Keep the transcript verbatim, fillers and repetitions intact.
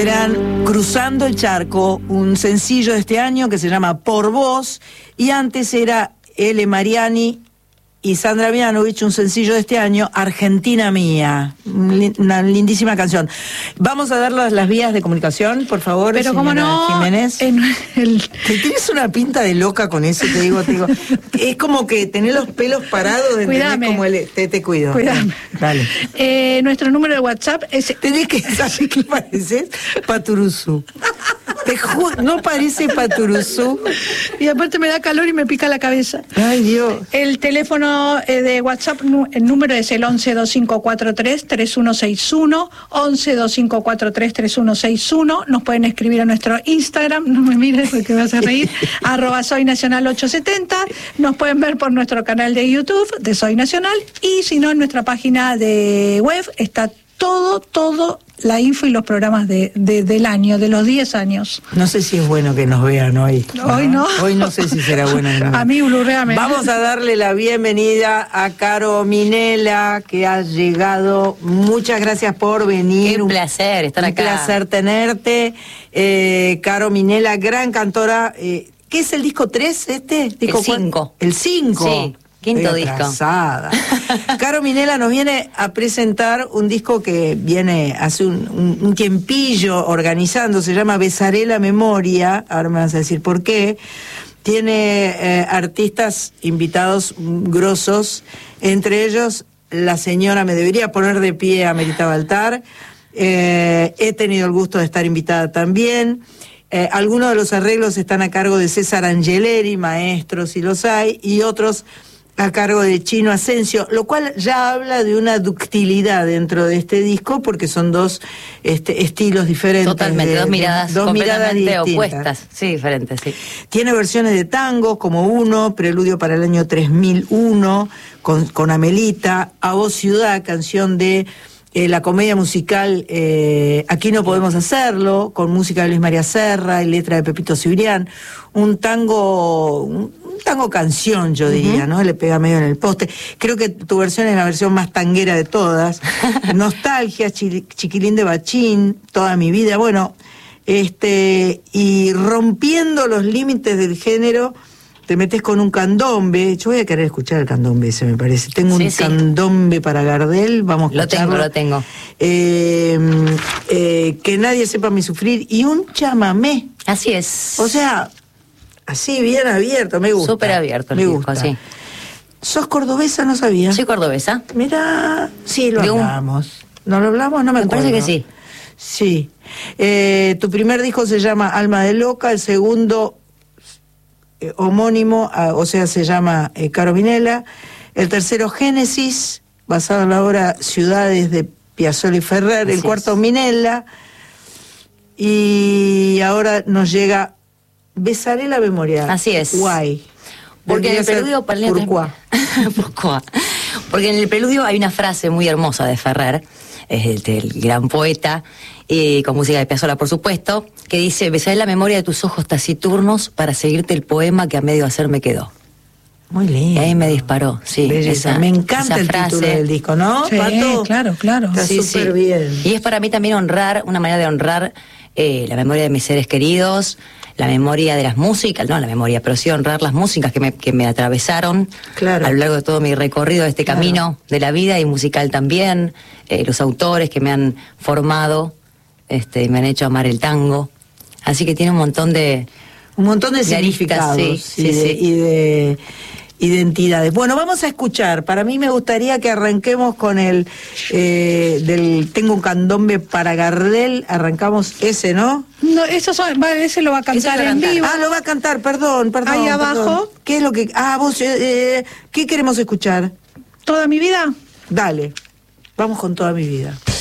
eran Cruzando el Charco, un sencillo de este año que se llama Por Vos, y antes era Ele Mariani y Sandra Mianovich, un sencillo de este año, Argentina Mía, una lindísima canción. Vamos a dar las, las vías de comunicación, por favor. Pero cómo no, Jiménez. En el... Te tienes una pinta de loca con eso, te digo, te digo. Es como que tenés los pelos parados, Cuidame. Como el, te, te cuido. Cuidame. Dale. Eh, nuestro número de WhatsApp es... Tenés que saber que pareces Paturuzú. Te juro, no parece Paturuzú. Y aparte me da calor y me pica la cabeza. Ay, Dios. El teléfono eh, de WhatsApp, el número es el once dos cinco cuatro tres tres uno seis uno, once dos cinco cuatro tres tres uno seis uno. Nos pueden escribir a nuestro Instagram, no me mires porque me vas a reír, arroba Soy Nacional ochocientos setenta. Nos pueden ver por nuestro canal de YouTube de Soy Nacional, y si no, en nuestra página de web está todo, todo la info y los programas de, de, del año, de los diez años. No sé si es bueno que nos vean hoy. Hoy no. Hoy no sé si será bueno que nos vean. A mí, blurreame. Vamos a darle la bienvenida a Caro Minella, que ha llegado. Muchas gracias por venir. Qué un placer estar un acá. Un placer tenerte. Eh, Caro Minella, gran cantora. Eh, ¿Qué es el disco tres este? ¿Disco El cinco. El cinco. Sí. Quinto Estoy disco. atrasada. Caro Minella nos viene a presentar un disco que viene hace un, un, un tiempillo organizando, se llama Besaré la Memoria, ahora me vas a decir por qué. Tiene eh, artistas invitados grosos, entre ellos la señora Me Debería Poner de Pie, Amerita Baltar. Eh, he tenido el gusto de estar invitada también. Eh, algunos de los arreglos están a cargo de César Angeleri, maestros si los hay, y otros a cargo de Chino Asensio, lo cual ya habla de una ductilidad dentro de este disco, porque son dos este, estilos diferentes. Totalmente, de, dos miradas de, dos completamente miradas opuestas, sí, diferentes, sí. Tiene versiones de tango, como Uno, Preludio para el año tres mil uno, con, con Amelita, A Vos Ciudad, canción de eh, la comedia musical eh, Aquí No Podemos Hacerlo, con música de Luis María Serra y letra de Pepito Cibrián, un tango... Un, tango canción, yo diría, uh-huh. ¿no? Le pega medio en el poste. Creo que tu versión es la versión más tanguera de todas. Nostalgia, chi, Chiquilín de Bachín, Toda mi vida. Bueno, este, y rompiendo los límites del género, te metes con un candombe. Yo voy a querer escuchar el candombe ese, me parece. Tengo un sí, sí. candombe para Gardel, vamos a escucharlo. Lo tengo, lo tengo. Eh, eh, que nadie sepa mi sufrir. Y un chamamé. Así es. O sea... Así, bien abierto, me gusta. Súper abierto el me disco, gusta. Sí. ¿Sos cordobesa? No sabía. Soy cordobesa. Mira, sí, lo de hablamos. Un... ¿No lo hablamos? No me, me acuerdo. parece que sí. Sí. Eh, tu primer disco se llama Alma de Loca, el segundo eh, homónimo, ah, o sea, se llama eh, Caro Minella. El tercero, Génesis, basado en la obra Ciudades de Piazzolla y Ferrer. Así el cuarto, es. Minella. Y ahora nos llega... Besaré la Memoria. Así es. Guay. Porque en el preludio... Pourquoi. Pourquoi. Porque en el preludio hay una frase muy hermosa de Ferrer, es el, el gran poeta, y con música de Piazzolla, por supuesto, que dice: besaré la memoria de tus ojos taciturnos para seguirte el poema que a medio hacer me quedó. Muy lindo. Y ahí me disparó, sí. Esa, me encanta esa el frase. Título del disco, ¿no, sí, Pato? Claro, claro. Está sí, súper sí. bien. Y es para mí también honrar, una manera de honrar eh, la memoria de mis seres queridos, la memoria de las músicas, no la memoria, pero sí honrar las músicas que me, que me atravesaron claro. a lo largo de todo mi recorrido de este claro. camino de la vida y musical también, eh, los autores que me han formado, este, me han hecho amar el tango, así que tiene un montón de... Un montón de, de significados aristas, sí, y, sí, de, sí. y de identidades. Bueno, vamos a escuchar. Para mí me gustaría que arranquemos con el eh, del Tengo un candombe para Gardel. Arrancamos ese, ¿no? No, eso son, va, ese lo va a cantar en vivo. Ah, lo va a cantar, perdón, perdón. Ahí abajo. Perdón. ¿Qué es lo que...? Ah, vos, eh, ¿qué queremos escuchar? ¿Toda mi vida? Dale, vamos con Toda mi vida.